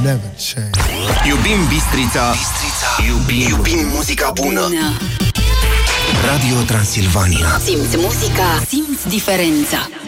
never change. Iubim Bistrița, iubim muzica bună. Radio Transilvania. Simți muzica, simți diferența.